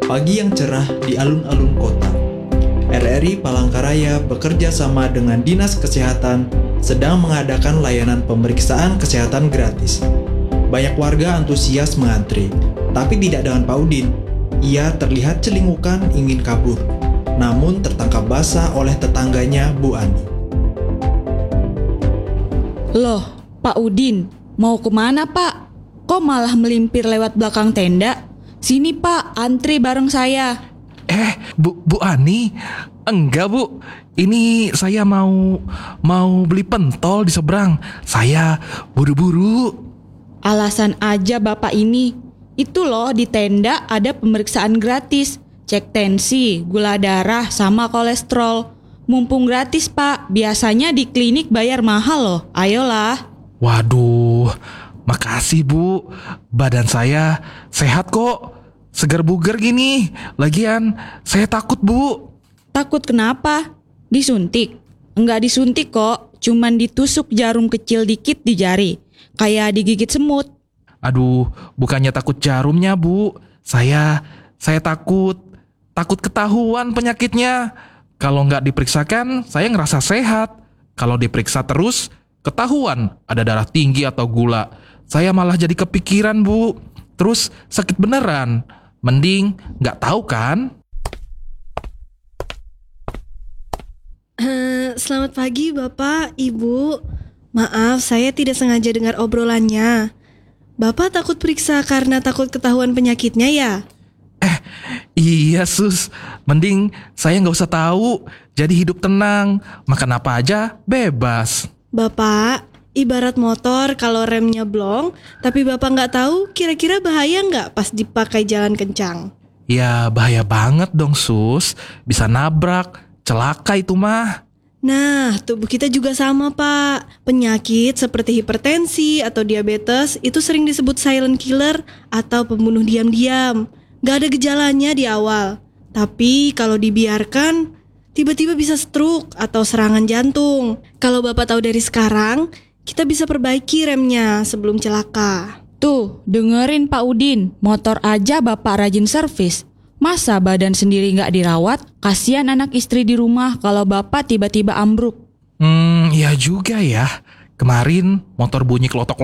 Pagi yang cerah di alun-alun kota. RRI Palangkaraya bekerja sama dengan Dinas Kesehatan sedang mengadakan layanan pemeriksaan kesehatan gratis. Banyak warga antusias mengantri, tapi tidak dengan Pak Udin. Ia terlihat celingukan ingin kabur, namun tertangkap basah oleh tetangganya Bu Ani. Loh, Pak Udin, mau kemana Pak? Kok malah melimpir lewat belakang tenda? Sini Pak, antri bareng saya. Bu Ani, enggak Bu. Ini saya mau beli pentol di seberang. Saya buru-buru. Alasan aja Bapak ini. Itu loh di tenda ada pemeriksaan gratis. Cek tensi, gula darah, sama kolesterol. Mumpung gratis Pak, biasanya di klinik bayar mahal loh. Ayolah. Waduh, makasih Bu. Badan saya sehat kok. Segar bugar gini. Lagian saya takut Bu. Takut kenapa? Disuntik? Enggak disuntik kok, cuman ditusuk jarum kecil dikit di jari. Kayak digigit semut. Aduh, bukannya takut jarumnya Bu. Saya takut ketahuan penyakitnya. Kalau nggak diperiksakan, saya ngerasa sehat. Kalau diperiksa terus, ketahuan ada darah tinggi atau gula. Saya malah jadi kepikiran Bu. Terus sakit beneran. Mending nggak tahu kan? Selamat pagi Bapak, Ibu. Maaf, saya tidak sengaja dengar obrolannya. Bapak takut periksa karena takut ketahuan penyakitnya ya? Iya sus, mending saya nggak usah tahu. Jadi hidup tenang, makan apa aja bebas. Bapak, ibarat motor kalau remnya blong, tapi Bapak nggak tahu kira-kira bahaya nggak pas dipakai jalan kencang? Ya bahaya banget dong sus, bisa nabrak, celaka itu mah. Nah, tubuh kita juga sama Pak. Penyakit seperti hipertensi atau diabetes itu sering disebut silent killer atau pembunuh diam-diam. Gak ada gejalanya di awal. Tapi kalau dibiarkan, tiba-tiba bisa stroke atau serangan jantung. Kalau Bapak tahu dari sekarang, kita bisa perbaiki remnya sebelum celaka. Tuh, dengerin Pak Udin, motor aja Bapak rajin servis. Masa badan sendiri nggak dirawat? Kasihan anak istri di rumah kalau Bapak tiba-tiba ambruk. Ya juga ya. Kemarin motor bunyi kelotok